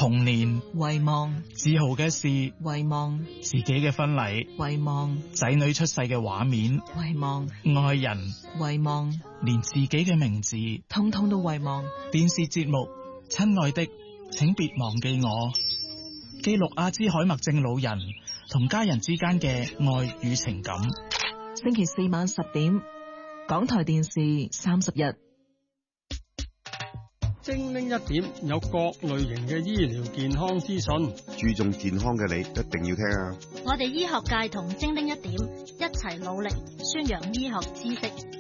童年遺忘， 自豪嘅事遺忘， 自己嘅婚禮遺忘， 仔女出世嘅畫面遺忘， 愛人遺忘， 連自己嘅名字通通都遺忘。 電視節目親愛的請別忘記我，記錄阿茲海默症老人同家人之間嘅愛與情感。 星期四晚10點，港台電視30日。 精靈一點有各類型嘅醫療健康資訊， 注重健康嘅你一定要聽啊！ 我哋醫學界同精靈一點一齊努力宣揚醫學知識。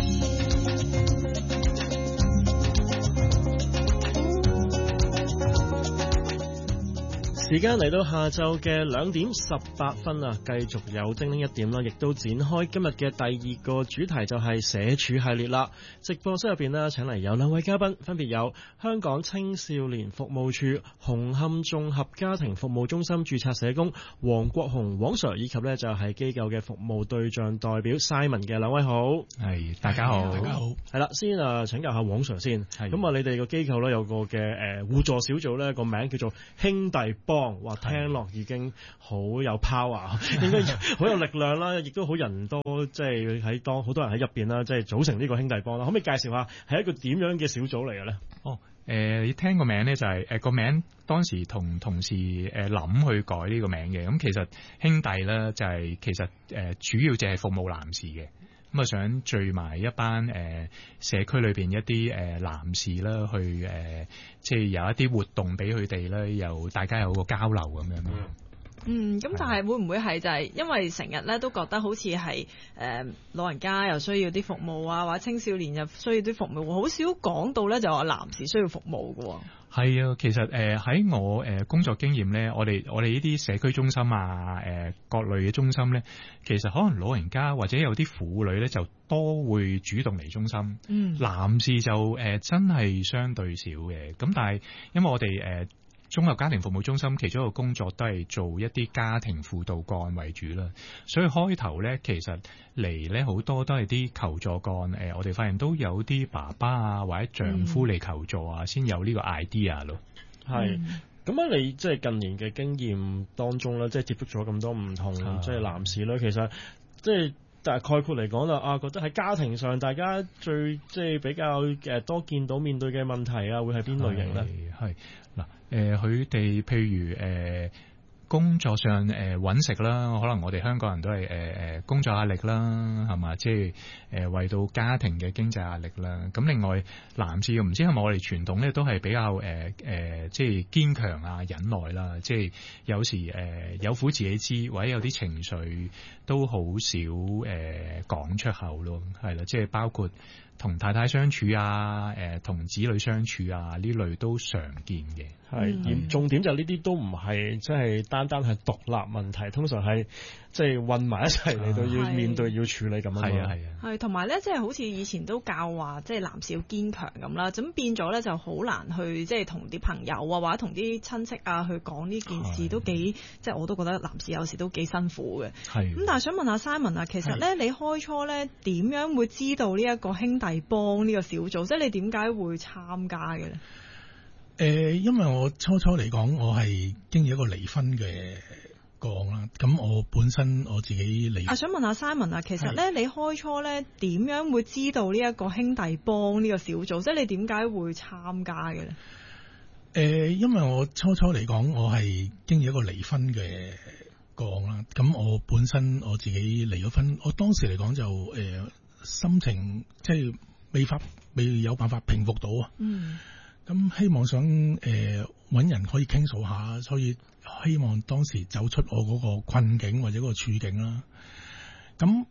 時間嚟到下晝嘅2點18分啊，繼續有精靈一點啦，亦都展開今日嘅第二個主題，就係社署系列啦。直播室入邊呢，請嚟有2位嘉賓，分別有香港青少年服務處紅磡綜合家庭服務中心註冊社工黃國雄黃 Sir， 以及呢就係機構嘅服務對象代表 Simon 嘅2位好。 係，大家好，大家好。 係啦，先請教下黃 Sir 先。咁啊，你哋個機構呢，有個嘅互助小組呢，個名叫做兄弟幫。話聽落已經好有 power， 應該好有力量啦，亦都好人多，即係喺好多人喺入邊啦，即係組成呢個兄弟幫啦。可唔可以介紹下係一個點樣嘅小組嚟嘅咧？ 你聽個名咧就係個名當時同同事諗去改呢個名嘅。咁其實兄弟咧就係其實主要就係服務男士嘅。咁啊，想聚埋一班社區裏邊一啲男士啦，去即係有一啲活動俾佢哋咧，又大家有個交流咁樣咯。 咁但係會唔會係就係因為成日咧都覺得好似係老人家又需要啲服務啊，或者青少年又需要啲服務，好少講到咧就話男士需要服務㗎喎。係啊，其實喺我工作經驗咧，我哋呢啲社區中心啊，各類嘅中心咧，其實可能老人家或者有啲婦女咧就多會主動嚟中心，男士就真係相對少嘅。咁但係因為我哋綜合家庭服務中心其中一個工作都係做一啲家庭輔導個案為主啦，所以開頭咧其實嚟咧好多都係啲求助個案，我哋發現都有啲爸爸啊或者丈夫嚟求助啊，先有呢個 idea 咯。 係。咁樣你即係近年嘅經驗當中咧，即係接觸咗咁多唔同即係男士咧，其實即係但係概括嚟講啦，覺得喺家庭上大家最即係比較多見到面對嘅問題啊，會係邊類型咧？ 係嗱，佢哋譬如工作上揾食啦，可能我哋香港人都係工作壓力啦，係嘛？即係為到家庭嘅經濟壓力啦。咁另外男士唔知係咪我哋傳統咧都係比較即係堅強啊、忍耐啦。即係有時有苦自己知，或者有啲情緒都好少講出口咯。係啦，即係包括同太太相處啊，同子女相處啊，呢類都常見嘅。 係，重點就呢啲都唔係即係單單係獨立問題，通常係即係混埋一齊嚟到要面對要處理咁樣。係啊係啊。 係同埋咧，即係好似以前都教話，即係男士要堅強咁啦，咁變咗咧就好難去即係同啲朋友啊或者同啲親戚啊去講呢件事，都幾即係我都覺得男士有時都幾辛苦嘅。係。咁但係想問下 Simon 啊，其實咧你開初咧點樣會知道呢一個兄弟幫呢個小組？即係你點解會參加嘅咧？ 因為我初嚟講，我係經歷一個離婚嘅個案啦。咁我本身我自己離婚。想問下 Simon 啊，其實咧你開初咧點樣會知道呢一個兄弟幫呢個小組？即係你點解會參加嘅咧？因為我初嚟講，我係經歷一個離婚嘅個案啦。咁我本身我自己離咗婚，我當時嚟講就心情即係未有辦法平復到啊。咁希望想搵人可以傾訴下，所以希望當時走出我嗰個困境或者嗰個處境啦。咁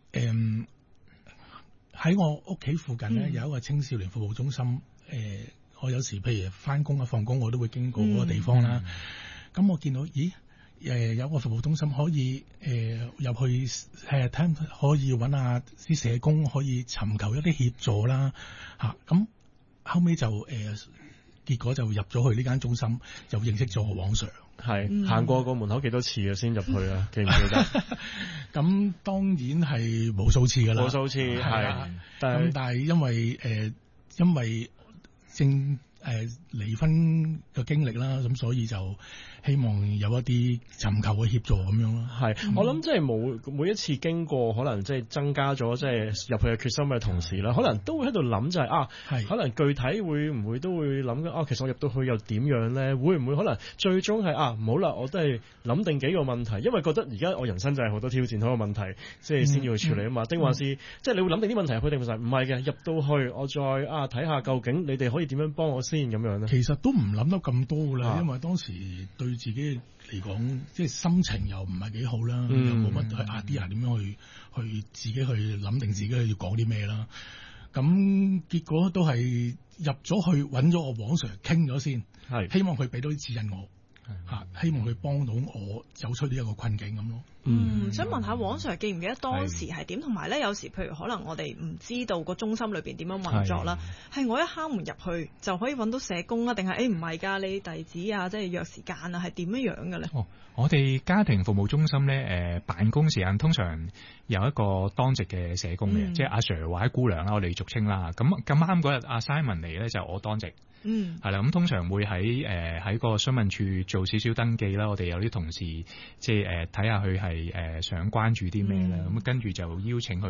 喺我屋企附近咧有一個青少年服務中心，我有時譬如翻工啊放工我都會經過嗰個地方啦。咁我見到有個服務中心可以入去聽可以搵下啲社工可以尋求一啲協助啦吓。咁後尾就結果就入咗去呢間中心，就認識咗我黃 Sir。 係行過個門口幾多次啊？先入去啊？記唔記得？ 咁當然係無數次㗎啦， 無數次係。 咁但係因為離婚嘅經歷啦，咁所以就希望有一啲尋求嘅協助咁樣咯。 係，我諗即係每一次經過可能即係增加咗即係入去嘅決心嘅同時啦，可能都會喺度諗就係可能具體會唔會都會諗嘅其實我入到去又點樣咧？會唔會可能最終係唔好啦，我都係諗定幾個問題，因為覺得而家我人生就係好多挑戰，好多問題即係先要去處理啊嘛。定還是即係你會諗定啲問題去定唔係嘅？入到去我再睇下究竟你哋可以點樣幫我先咁樣咧？ 其實都唔諗得咁多啦，因為當時對自己嚟講，即係心情又唔係幾好啦，又冇乜去idea點樣去自己去諗定自己要講啲咩啦。咁結果都係入咗去揾咗我黃 Sir 傾咗先，希望佢俾到啲指引我。希望佢幫到我走出呢一個困境咁咯。 想問下黃 Sir 記唔記得當時係點？同埋咧，有時譬如可能我哋唔知道個中心裏邊點樣運作啦，係我一敲門入去就可以揾到社工啊？定係唔係㗎？你地址啊，即係約時間啊，係點樣嘅咧？ 我哋家庭服務中心咧，辦公時間通常有一個當值嘅社工嘅，即係阿 Sir 或者姑娘啦，我哋俗稱啦。咁啱嗰日阿 Simon 嚟咧，就我當值。係啦，咁通常會喺個詢問處做少少登記啦。我哋有啲同事即係睇下佢係想關注啲咩啦，咁跟住就邀請佢